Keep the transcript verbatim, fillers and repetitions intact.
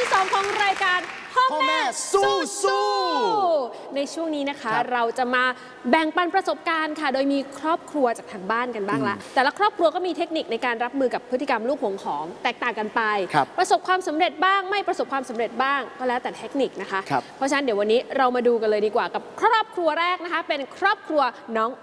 ที่สองของรายการพ่อแม่สู้สู้ในช่วงนี้นะคะเราจะมาแบ่งปันประสบการณ์ค่ะโดยมีครอบครัวจากทางบ้านกันบ้างละแต่ละครอบครัวก็มีเทคนิคในการรับมือกับพฤติกรรมลูกหวงของแตกต่างกันไปประสบความสำเร็จบ้างไม่ประสบความสำเร็จบ้างก็แล้วแต่เทคนิคนะคะเพราะฉะนั้นเดี๋ยววันนี้เรามาดูกันเลยดีกว่ากับครอบครัวแรกนะคะเป็นครอบครัวน้อง